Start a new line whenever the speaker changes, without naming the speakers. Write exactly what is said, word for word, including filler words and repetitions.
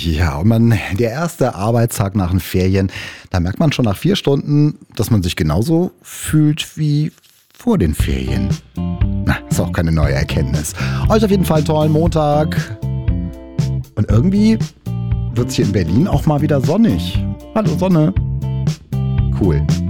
Ja, und man, der erste Arbeitstag nach den Ferien, da merkt man schon nach vier Stunden, dass man sich genauso fühlt wie vor den Ferien. Na, ist auch keine neue Erkenntnis. Euch auf jeden Fall einen tollen Montag. Und irgendwie wird es hier in Berlin auch mal wieder sonnig. Hallo Sonne. Cool.